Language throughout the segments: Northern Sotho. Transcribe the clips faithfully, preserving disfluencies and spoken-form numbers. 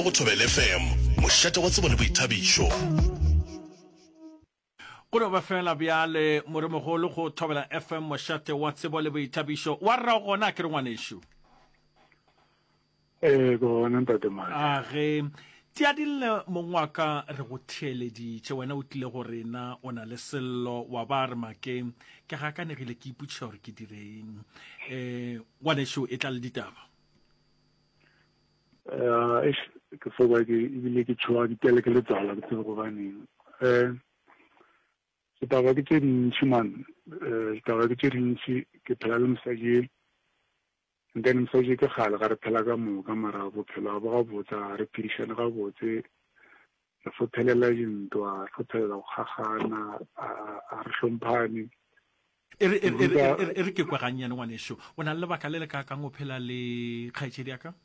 go Thobela F M mošate wa tsebo le boithabišo Kuno ba fela bjale moremogolo go Thobela F M mošate wa tsebo le boithabišo wa rra gona ke re ngwanesho eh go na ntate mane a ge tia dile mongwaka re go theeleditše wena o tlile go rena o na le sello wa ba re make ke ga ka negile ke iputša gore ke direng eh ngwanesho e tla le ditaba eh ke soba ke ile ke tšhoa ditele ke le tsala ke tsebe go baneng eh ditaba ke tše dintši man eh ditaba ke tše dintši ke phela le mosadi and then mosadi ke gale ga re phela ka moka mara bophelo ba ga botsa re phedišana ga botse re fothelela dintwa re fothelela go gagana a re hlomphane e re ke kwa gannyane ngwanesho o na le lebaka le le ka kang o phela le kgaetšedi ya ka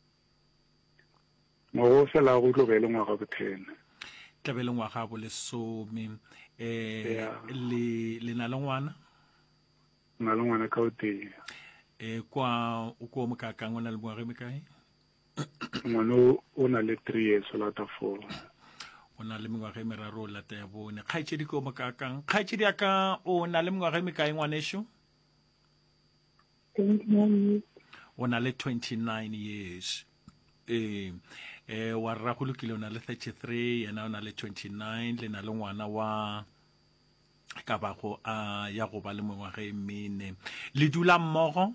mo fela go tlo be le ngwaga bo ten tlabe le ngwaga bo lesome eh le le na le ngwana na le ngwana ka o tee eh kwa o ko mo ka kang o na le ngwaga me kae ngwana o na le three years o lata four o na le ngwaga me raro o lata ya bone kgaetšedi ko mo ka kang kgaetšedi ya ka o na le ngwaga me kae ngwanesho o na le twenty-nine years eh eh wa rra go lokile o na le thirty-three yena o na le twenty-nine le na le ngwana wa ka ba go a ya go ba le mengwaga e mene le dula mmogo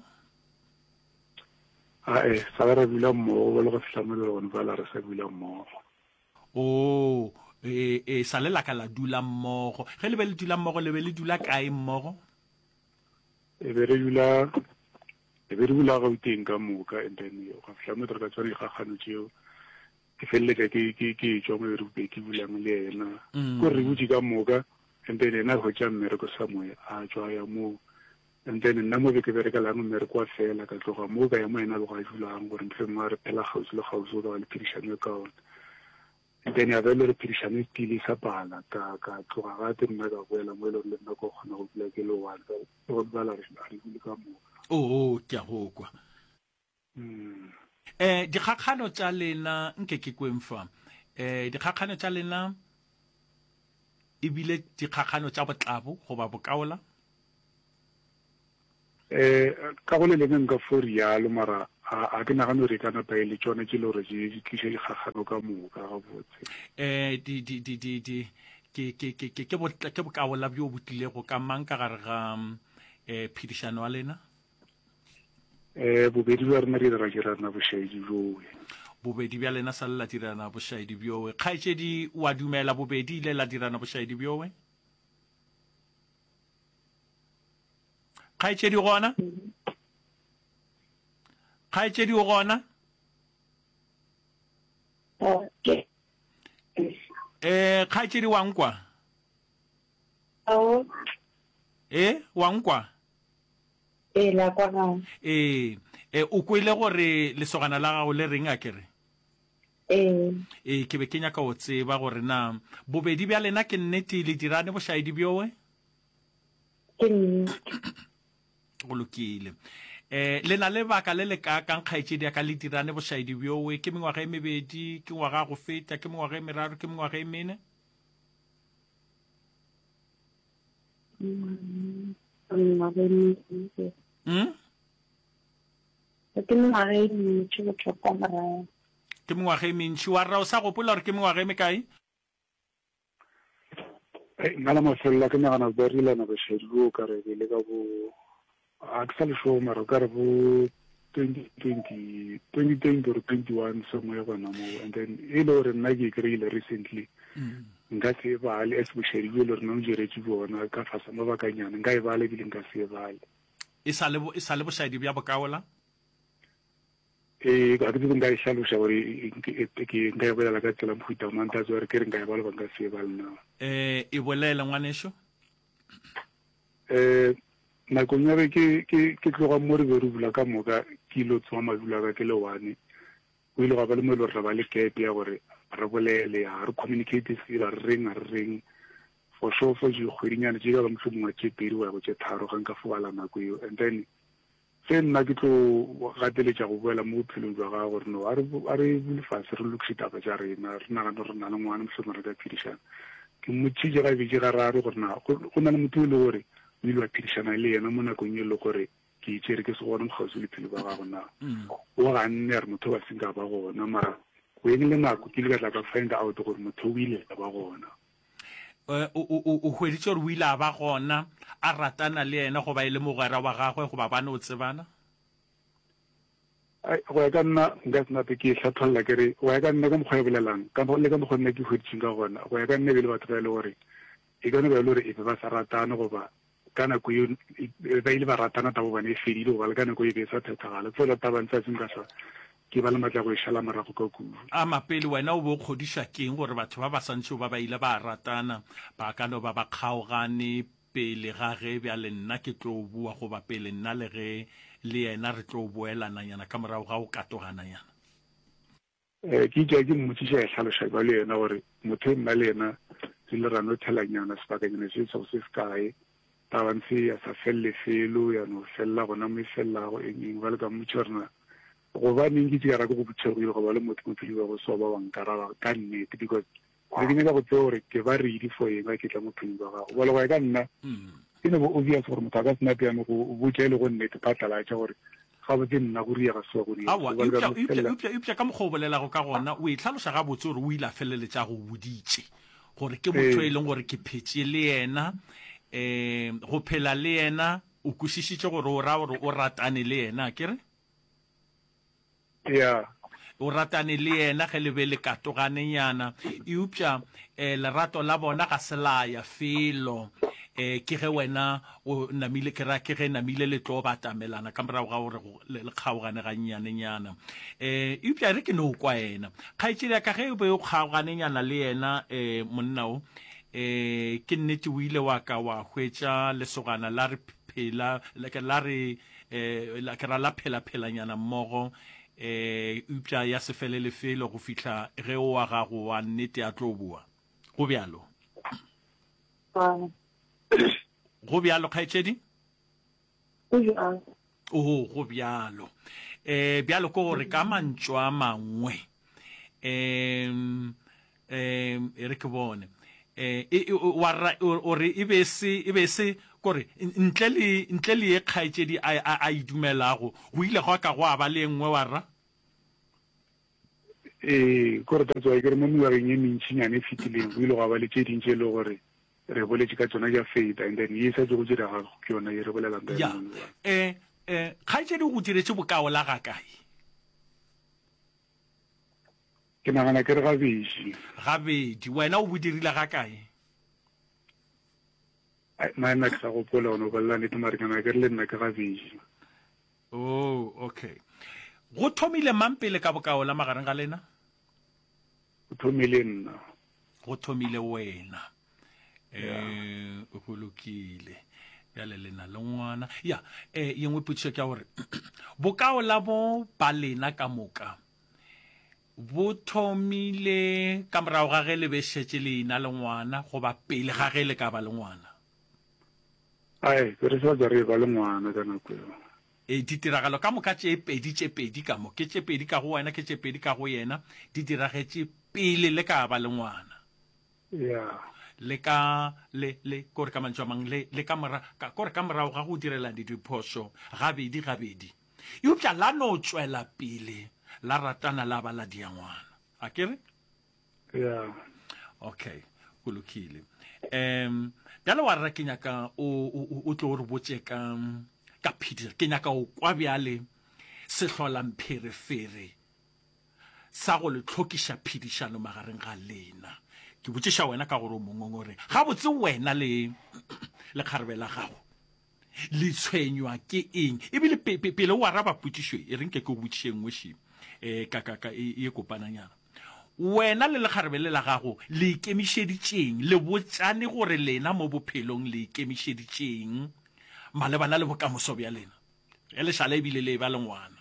a eh sa re dula mmogo le go fihla mo le rona ba la re sa dula mmogo o eh eh sa le la ka la dula mmogo ge le be le dula mmogo le be le dula kae mmogo e be re dula e be re dula ga uteng ka moka and then yo ga fihla mo re ka tswa ga gano tseo ke felle ke ke ke tswa mo re be ke bulang le ena go re butsi ka moka and then ena go tša mmere ko somewhere a tswa ya mo and then nna mo be ke bereka lang mmere kwa fela ka tloga mo ka ya mo ena lo ga dulang gore mfe mo re phela gausi le gausi go ba le phedišano ka ona and then ya be le re phedišano e tile sa pala ka ka tloga ga te nna ka boela mo le le nna go kgona go bula ke le one go ba la re a re bule ka mo o o ke a go kwa eh dikgakgano tša lena nke ke kwemfa eh dikgakgano tša lena e bile dikgakgano tša botlabo go ba bokaola eh ka go le le nka for rialo mara a ke nagana re kana pa ile tsone ke le re di tliše dikgakgano ka moka ga botse eh di di di di di ke ke ke ke ke bokaola bjo botlile go ka mang ka gare ga eh phedišano wa lena eh bobedi ba rena re dira dirana bošaedi bjoe bobedi bja lena sa lla dirana bošaedi bjoe kgaetšedi wa dumela bobedi ile la dirana bošaedi bjoe kgaetšedi gona kgaetšedi o gona eh kgaetšedi wa nkwa eh wa nkwa e la kwa eh eh o kwile gore lesogana la gago le reng a kere eh eh ke be ke nyaka o tseba gore na bobedi bja lena ke nnete le dirane bošaedi bjoe ke go lokile eh lena le baka le le ka kang kgaetšedi ya ka le dirane bošaedi bjoe ke mengwaga e mebedi ke ngwaga go feta ke mengwaga e meraro ke mengwaga e mene mm mm ke mengwaga e mentši go tlhoka morago ke mengwaga e mentši wa rra o sa gopola gore ke mengwaga e mekae nna la mafelela ke nagana ba rilana bošaedi bo ka re be le ka bo a ke sa le sure mara ka re bo twenty twenty twenty twenty or twenty-one somewhere gona mo and then e le gore nna ke kry-ile recently nka se e bale as bošaedi bo le rena o diretse bona ka fasa mabakanyana nka e bale ebile nka se e bale e sa le bošaedi bja bokaola eh ga ke tsebe nka e hlaloša gore ke nka e bolela ka tsela mohuta o manta gore ke re nka e bale ba nka se e bale na eh e bolele ngwanesho eh nakong ya be ke ke ke tloga mo re be re bula ka moka ke ilo tswa madula ka ke le one o ile ga ba le mo le re ba le gap ya gore re bolele ha re communicate se ra reng a reng for sure for di kgwedinyana tse ka ba mohlomongwa tse pedi wa go tse tharo ga nka foala nako eo and then se nna ke tlo gateletša go boela mo bophelong jwa gago gore no a re bule fase re lokise taba tša rena re nagane gore na le ngwana mohlome re ka phedišana ke mmotšitše gabedi ga raro gore na go na le motho e le gore o ile wa phedišana le yena mo nakong e le gore ke itšere ke se gone mokgausi lephelo ba gago na o ganne re motho ba seng ka ba gona mara go eng le nako ke ile ka tla ka find out gore motho o ile ka ba gona o hweditse gore o ile a ba gona a ratana le yena go ba e le mogwera wa gagwe go ba bane o tsebana go ya ka nna nka senape ke tlhatlholela kere go ya ka nna ka mokgwa e bolelang le ka mokgwa nna ke hweditseng ka gona go ya ka nna e be le batho ba e le gore e ka ne ba e le gore e be ba sa ratana goba ka nako eo ba ile ba ratana tabo bane e fedile goba le ka nako e be e sa phethagale fela tabang sa seng ka sa ke ba le matla go e šala morago ka kudu a mapele wena o bo kgodiša keng gore batho ba ba santse ba ba ile ba ratana ba ka no ba ba kgaogane pele ga ge bjale nna ke tlo bua goba pele nna le ge le yena re tlo boelananyana ka morago ga o katogananyana um ke itša ke mmotšiša e tlhaloša ba le yena gore motho e nna le yena se le rano thelanyana sebakanyana se tsego se se kae tabantse a sa felele felo yano felela gona mo e felelago eng ba le ka mmotši gorena gobaneng ke tšea rake go botšhegile goba le motho mophedi ba go soba wankaraba ka nnete because le ke nyaka go tseo gore ke ba readi for eng ga ke tla mophedi ba gago bale go ya ka nna ke ne bo obvious gore motho a ka senape yame go botša e le go nnete phatlalatša gore ga botse nna go riega sewa go eupša ka mokgwa o bolelago ka gona o e tlhaloša ga botse gore o ile a feleletša go boditše gore ke motho e leng gore ke phetše le yena um go phela le yena o kwešišitše gore o ra gore o ratane le yena kere ya o ratane le yena ge le be le katoganenyana eupša um lerato la bona ga se laya felo um ke ge wena o namile ke ra ke ge namile le tlo batamelana ka morago ga gore le kgaogane gannyanenyana um eupša re ke no kwa yena kgaetšedi ka ge o be o kgaoganenyana le yena um monna o um ke nnete o ile wa ka wa hwetša lesogana la re phela la re um ke ra la phela-phelanyana mmogo um eupša ya sefelele felo go fitlha ge o wa gago wa nnete a tlo bua go bjalo go bjalo kgaetšedi o go bjalo um bjalo ke gore ka mantšo a mangwe um um e re ke bone um ore e be se kore ntle le ye kgaetšedi a idumelago go ile go ka go a ba le nngwe wa rra ee kore tatswa ke re mo mengwageng e mentšhinyane e fetileng go ile go a ba le tše dintši e le gore re boletše ka tsona ja feta and then e sa tse go direga ke yona e re bolelang ka ya um kgaetšedi go diretse bokao la ga kae ke nagana ke re gabedi gabedi wena o bo dirile ga kae nna nna ke sa gopola one o bolela nnete mare ke nagana ke re le nna ke gabedi oh okay go thomile mang pele ka bokao la magareng ga lena go thomile nna go thomile wena um o bolokile bjale lena le ngwana ya um ye nngwe potšišo ke ya gore bokao la bo ba lena ka moka bo thomile ka morago ga ge le be šetše leina le ngwana goba pele ga ge le ka ba le ngwana ai ke re sa tsa re ba le ngwana ka nako eo e ditiragalo ka moka tše pedi tše pedi ka mo ke tše pedi ka go wena ke tše pedi ka go yena di diragetše pele le ka ba le ngwana ya le ka le le kore ka mantšwa mang le le ka mora ka kore ka morago ga go direla diphošo gabedi gabedi eupša la no tšwela pele la ratana la ba la dia ngwana a kere ya okay go lokile um bjale wa rra ke nyaka o tlo re botse ka ka phedi ke nyaka o kwa bjale sehlolamphirefere sa go le tlhokiša phedišano magareng ga lena ke botšiša wena ka gore o mongongore ga botse wena le le kgarebe la gago le tshwenywa ke eng ebile pele o araba potšišo e reng ke ke go botšiše nngwe šimo um ka ka e kopananyana wena le lekgarebe le la gago le ikemišeditšeng le botsane gore lena mo bophelong le ikemišeditšeng malebana le bokamoso bja lena e lešala ebile le ba le ngwana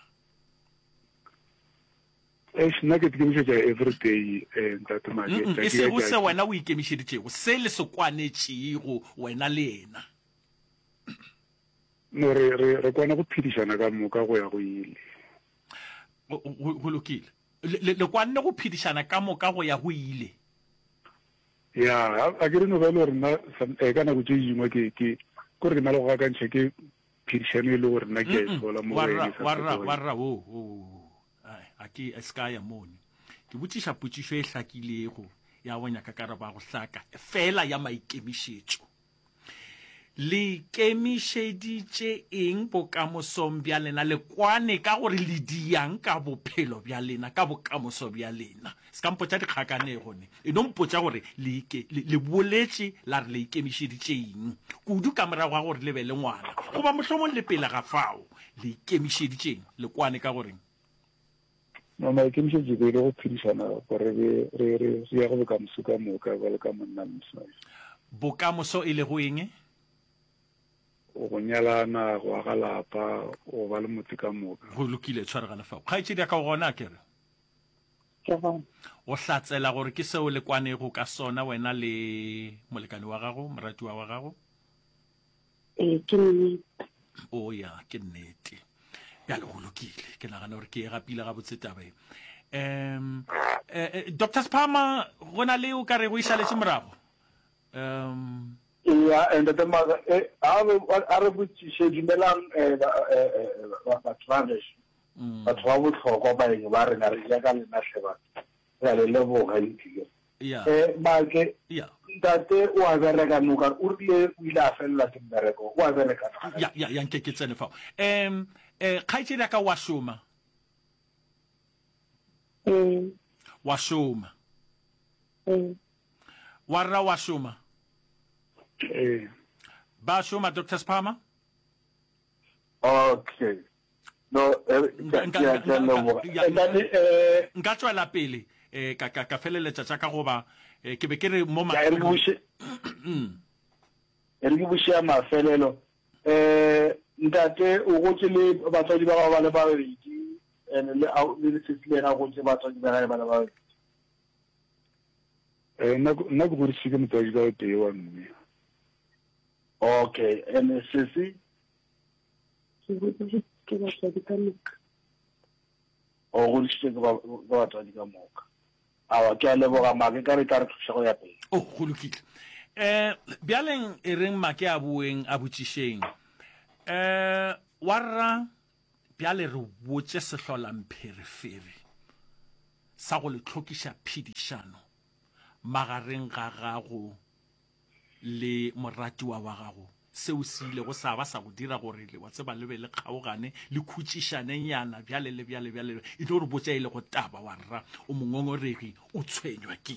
nna ke ikemišetša everyday um e sego se wena o ikemišeditšego se le se kwanetšego wena le ena no re re re kwana go phedišana ka moka go ya go ile go lokile le kwanne go phedišana ka moka go ya go ile ya a ke re no ba le gore nna e ka nako tse dingwe ke ke gore ke na le go akantšha ke phedišano e le gore nna ke a ithola mo warra o a ke ska ya mone ke botšiša potšišo e hlakilego ya bonya ka karaba go hlaka fela ya maikemišetšo le kemišeditše eng bokamosong bja lena le kwane ka gore le diang ka bophelo bja lena ka bokamoso bja lena se ka mpotša dikgakanego ne e no mpotša gore le boletše la re le ikemišeditše eng kudu ka morago ga gore le be le ngwana goba mohlomong le pele ga fao le ikemišeditšeng le kwane ka goreng no maikemišetšo ke ile go phedišana gore re re ya go bokamoso ka moka ba le ka monna mosadi bokamoso e le go eng o go nyalana go aga lapa o ba le motse ka moka go lokile tshwaragana fao kgaetšedi ka gona kere o hlatsela gore ke seo le kwanego ka sona wena le molekane wa gago moratiwa wa gago ee ke nnete o ya ke nnete bjale go lokile ke nagana gore ke e gapile ga botsetabe um doctor Spama go na le o ka re go išaletše morago um ya and the mother a re botšiše dumelang batho ba geso batho ba botlhokwa baeng ba rena re jaaka lenatlhe batho ya le leboga ntike um make ntate o a bereka noka o rile o ile a felela ke mbereko o a bereka ya nke ke tsene fao um kgaetšedi ka wa šoma wa šoma wa rra wa šoma eh ba šoma Doctor Spama okay no nka tswela pele eh ka ka feleletša tša ka goba ke be ke re mo ma e re bušia mafelelo eh ntate o go tsele batswadi ba ba le babedi ene le le tsile na go tse batswadi ba le ba le babedi eh na na go re sike motswadi ka o tee wa mme okay ene sesi ke botšiše ke batswadi ka moka o go ditše ke batswadi ka moka awa ke a leboga make ka re ka re thuša go ya pele o go lokile um bjaleng e reng make a bueng a botšišeng um wa rra bjale re botše sehlolamphirifiri sa go le tlhokiša phedišano magareng ga gago le moratiwa wa gago seo se ile go sa ba sa go dira gore le wa tseba le be le kgaogane le khutšišane nyana bjale le bjale bjale e tlo re botša ile go taba wa rra o mongongoregi o tshwenywa ke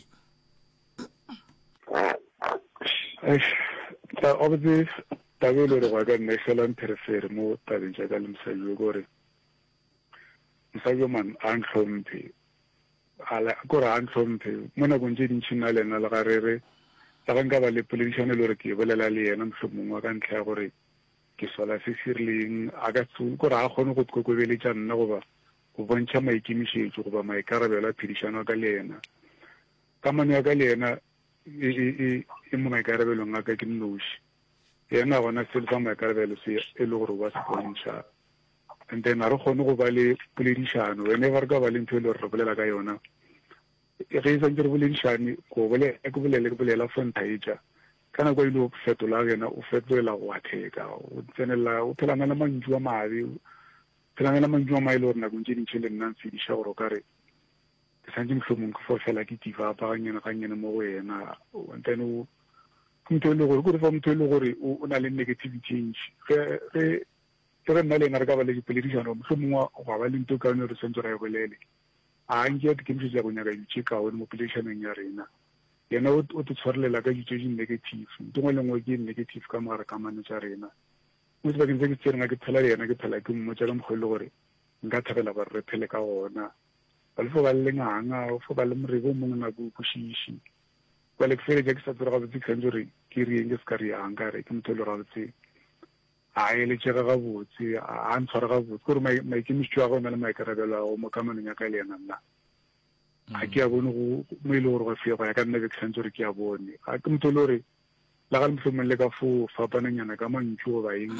ta obviously tabe le re go ka nne fela mpherefere mo tabeng tša ka le mosadi o gore mosadi man a ntlhomphe kore a ntlhomphe mo nakong tše dintšhi nna le ena le ga re re la ga nka ba le poledišano le gore ke bolela le yena mohlomong wa ka ntlha ya gore ke sola se se rileng a ka kore a kgone go kokobeletša nna goba go bontšha maikemišetšo goba maikarabelo a phedišano ka le yena kamano ya ka le yena e mo maikarabelong a ka ke nnoši yena gona selo sa maikarabelo se e le gore ba se bontšha and then a re kgone go ba le poledišano wene ba re ka ba le ntho e le gore re bolela ka yona e ge e santse re boledišane go bolele ke bolele ke bolela fontaetša ka nako ile o fetola yena o fetolela go atheka o tsenelela o phelana le mantšu a mabe phelana le mantšu a mae le gore nakong tše dintšhe le nna ntshediša gore o ka re ke santse mohlomong ke fofela ke tifapa ganyene ganyene mo go yena then o motho e le gore kore fa motho e le gore o na le negative change ge re nna le ena re ka ba le dipoledišano mohlomong ga ba le nto kaone re sentse ra e bolele a nke ke mse tsa go nyaka ditše kaone mo poledišanong ya rena yena o te tshwarelela ka ditše di negative ntongwe le ngwe ke negative ka mogare kamano tša rena mo sebakeng se ke tsereng a ke phela le yena ke phela ke mmotsa ka mokgwa le gore nka thabela gore re phele ka gona ba le fo ba le lenganga fo ba le morebe o mongwe nako o kwešiši bale ke feletša ke sa tsere gabotse ke santse gore ke rieng ke se ka riang ka re ke motho le gabotse a eletšega gabotse a ntshwara gabotse kore maikemišitšo a gona le maikarabelo a go mo kamanong ya ka le yena nna ga ke a bone mo e le gore go fega go ya ka nna be ke santse gore ke a bone ga ke motho le gore la ga le mohlomong le ka fo fapananyana ka mantšu go baeng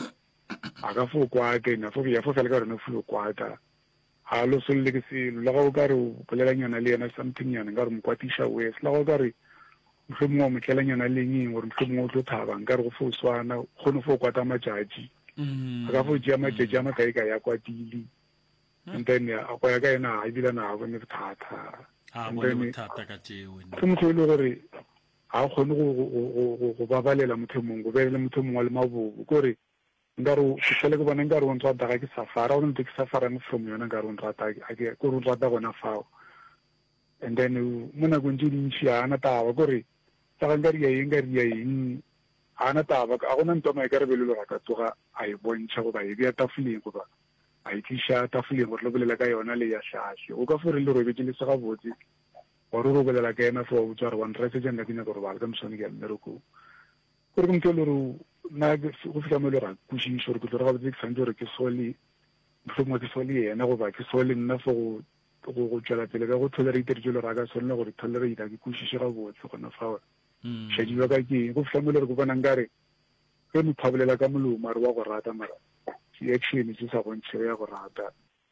a ka fo kwate na fo ya fo fela ka rena fo kwata a lo solle ke se la go ka re o polelanyana le yena something yana ka re mokwatisha we se la go ka re mhlomong mo kelanyana le ngeng gore mhlomong o tlo thaba nka re go fo swana khone fo kwata majaji a ka fo jia majaji ama kai ka ya kwatile and then a go ya ka yena a bila na go ne thata a go ne thata ka tsewe ke mo le gore a khone go go babalela mothomong go belela mothomong wa le mabobo gore ngaro ke tshele go bona ngaro o ntwa daga ke safara o ntse ke safara mo from yona ngaro o nrata ke go rata gona fao and then mona go ntse dintsi ana taba gore tsa ngari ya eng ngari ya eng ana taba a gona ntwa mai ka re belelo ga ka tsoga a e bontsha go ba e bia tafuleng go ba a ikisha tafuleng go lobelela ka yona le ya shashi o ka fore le robetse le se ga botse go ro robelela ka ena fo o tswa re one rese jana ke nya go ba ka msone ke mmereko gore ke mtlo lo na go fika mo le ra kushisho re go tlo ga botse ke santse re ke soli mhlomong ke soli yena go ba ke soli nna fo go go tsela pele ka go tolerate dijelo ra ka sone gore tolerate ke kushishe ga botse gona fa shedi ba ka ke go fika mo le re go bona ngare ke mo phabelela ka molomo re wa go rata mara ke action se sa bontshe ya go rata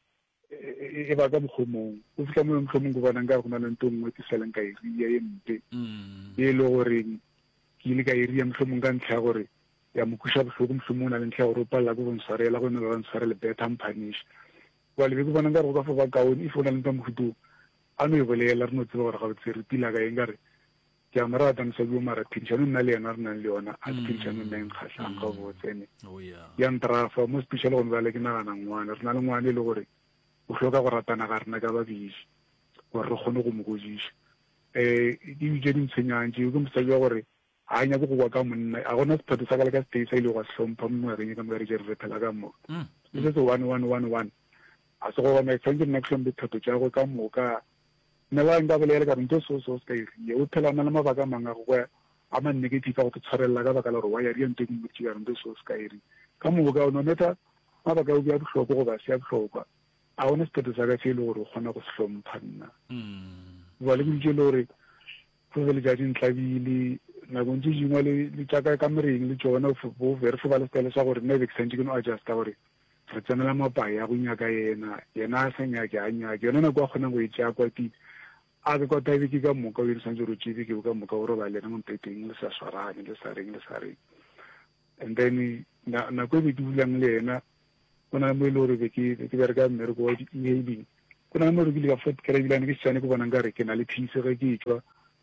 e ba ka bogomong go fika mo mhlomong go bona ngare go na le ntongwe ke seleng ka e ria e mpe e le gore ke ile ka e ria mhlomong ka ntlha gore ya mokusha bohloko mhlomong na le ntlha gore o palela go ntshwarela go ne ba ntshwarele better punish wa le be go bona ngare go ka fo ba kaone if o na le ntwa mohutu a no e bolela re no tseba gore ga botse re pila ka eng gare ke a morata mosadi o mara pension nna le yena re nang le yona a pension nna eng kgatlhang ka botsene ya ntrafa mo special go mbale ke nagana ngwana re na le ngwana e le gore o hloka go ratana ga rena ka babedi gore re kgone go mo godisa um di bije dintshwenyang tšeo ke mosadi wa gore a nya go go ka monna a gona sephetho sa ka le ka stay sa ile go hlompha mo re ka mo re re phela ka mo se se one one one one a se go bona tsentse nna tlhombe phetho tsa go ka mo ka nna ba nka bolela ka ntse so so ska iri o phela na le mabaka manga go a ma negative go tshwarella ka baka la gore wa ya ri ntse ke motho ya ntse so ska iri ka mo ga no meta mabaka o bia bohloko go ba se ya bohlokwa a ona sephetho sa ka se ile gore o kgona go se hlompha nna ba le bije lore go le ja dintlabile na go ntse dingwe le tsaka ka moreng le tsona bo very fo ba le stele sa gore nne be sentse ke no adjust gore re tsenela mapaya ya go nyaka yena yena a sa nyake a nyake yona nako a kgonang go e tšea kwa tite a ke kwa tabe ke ka moka o e santse ro tsebe ke ka moka o roba lena mo mpeteng le sa swarane le sa reng le sa reng and then nako e be ke bulang le yena go na mo e le gore be ke bereka mmereko wa di-emailing go na mo re bile ka fot kry bilane ke setsane ke bonang ka re ke na le phise ge ke tswa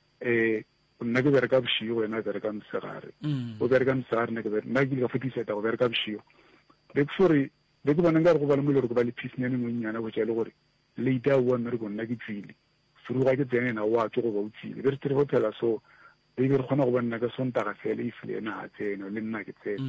um nna ke bereka boshigo wena bereka mosegare o bereka mosegare nna ke ile ka fotiseta go bereka boshigo be ke fore be ke bonang ka re go ba le mo ile gore go ba le pisenyane monnyana go tša le gore late a boa mmereko nna ke tswile furuga ke tsene ena wa ke go ba o tswile be re tere go phela so be be re kgona go bona ka sontaga fela e file ena ga tsene le nna ke tsene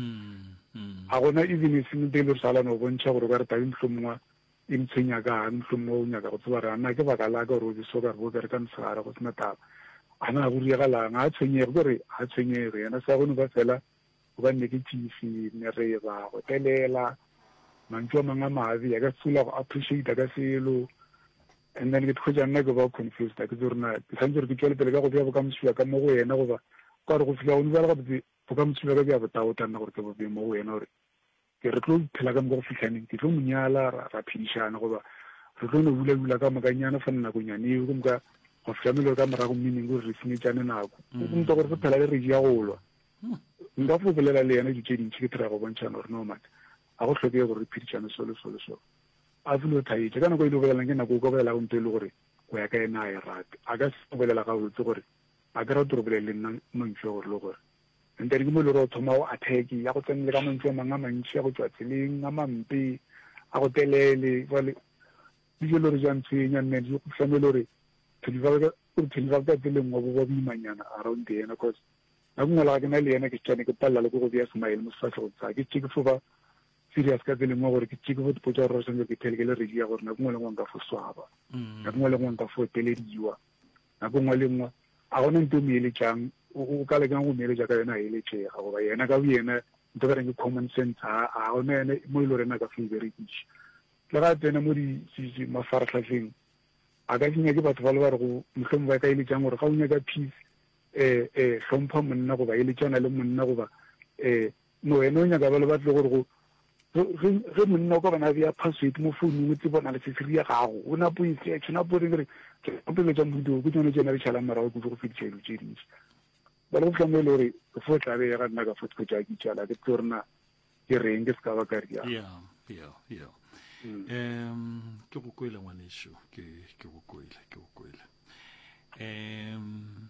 ga gona even e seng tele re salano go bontšha gore ba re tabe mohlomongwa e ntshwenya kang mohlomongwa o nyaka go tseba re ana ke baka la ka gore o beso ka re bo bereka mosegare go sena taba ana go riagalang a tshwenyege gore a tshwenyege yena sa gone ba fela go ba negative mereba go telela mantšu a mangwe a mabe ya ka tsula go appreciata ka selo and then ke tkgwetša nna ke ba confused a ke tse gorena ke santse gore ke tswele pele ka go bea bokamoswiwa ka mo go yena goba ka gore go fitlha go nubala gabotse bokamoswiwa ka bea botaota nna gore ke bo beng mo go yena gore ke re tlo phela ka mo go fitlhaneng ke tlo monyala ra phedišana goba re tlo no bula-bula ka mokanyana fa nakonyane eo ke moka go fitlha mele ka morago meaning gore re senyetsane nako motsa gore re phela le re jea golwa nka fo bolela le yena ditse dintšhi ke thera go bontšhana gore no mate a go tlhokege gore re phedišane solo solo solo a filo thaetse ka nako e le bolelang ke nako o ka bolela go nto e le gore go ya ka ena a e rate a ka se bolela ga botse gore a ke rate gore bolele nna mantšu gore le gore ntene ke mo le gore o thoma o attack ya go tsenele ka mantšu a mangwe a mantši a go tswa tseleng a mampe a go telele jale dijo le gore jang tshwenya nne di go fitlhamele gore twenty-five ka tseleng wa bo ba boimanyana around yena cause nako ngwe la ga ke na le yena ke tšane ke palela le ko go bea smile mo sefatlhego tsa ke tše ke fo ba serious ka tseleng wa gore ke tšeke fo dipotsa gore re santse ke thele ke le redia gore nako ngwe le ngwe nka fo swaba nako ngwe le ngwe nka fo telediwa nako ngwe le ngwe a gona nte o meeletsang o ka lekang go meeletša ka yona a eletsega goba yena ka bo yena nto ka reng ke common sense a gona ene mo e le gore ena ka fo e berekiša le ga tsena mo mafaratlhatlheng a ka senya ke batho ba le ba re go mohlomong ba ka eletsang gore ga o nyaka peace um hlompha monna goba eletsana le monna goba um no wena o nyaka ba le batle gore go ge monna o ka bana bea password mo founung o tsebona le sesiri ya gago o napo e search o napo re re ke tsa mbudo ke tsone tsena re tšhala morago go go fetša dilo tše dintši ba le go tlamele gore fo tla be ga nna ka fo tlo ja ke tšala ke tlo rena ke reng ke ska ba ka ria yeah yeah yeah em ke go kwela ngwanesho ke ke go kwela ke go kwela em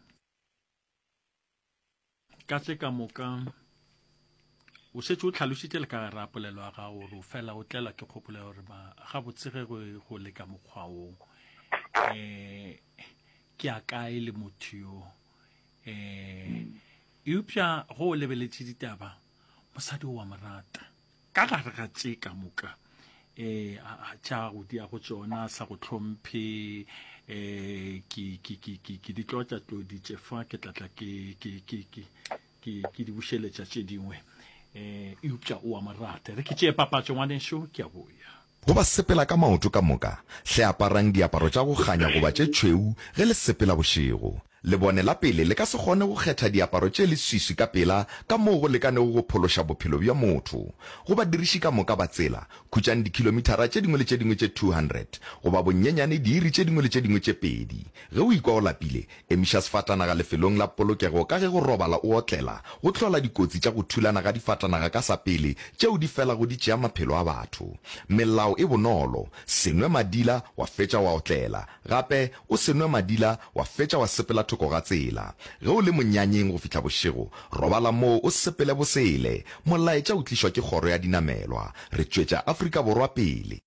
ka tse ka moka o setse o tlhalositse le ka rapolelo ga gago re o fela o tlela ke kgopolo gore ba ga botsege go le ka mokgwa o eh ke a kae le motho yo eh eupša go o lebeletse ditaba mosadi wa morata ka gare ga tse ka moka eh a tša go dia go tsona sa go tlhomphe eh ki ki ki ki ki di tlotla tlodi tsefa ke tlatla ke ke ke ke ke di bušeletša tše dingwe eh eupša o a morata re ke tšee papatšo ngwanesho ke a boya go ba sepela ka maoto ka moka hle aparang diaparo tša go ganya go ba tše tšweu ge le sepela bošego le bone la pele le ka se kgone go kgetha diaparo tše le swiswi ka pela ka moo go lekanego go phološa bophelo bja motho go ba diriši ka moka ba tsela khutšang dikilomitara tše dingwe le tše dingwe tše two hundred go ba bonnyenyane diiri tše dingwe le tše dingwe tše pedi ge o ikwa o lapile emiša sefatanaga lefelong la polokego ka ge go robala o otlela go hlola dikotsi tša go thulana ga difatanaga ka sa pele tšeo di fela go di tšea maphelo a batho melao e bonolo senwe madila wa fetša wa otlela gape o senwe madila wa fetša wa sepela thoko ga tsela ge o le monyanyeng go fihla bošego robala moo o sepele bosele molaetša o tlišwa ke kgoro ya dinamelwa re tšwetša Afrika Borwa pele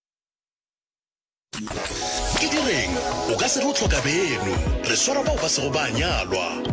ke direng o ka se re o tlhoka beno re swara bao ba sego ba nyalwa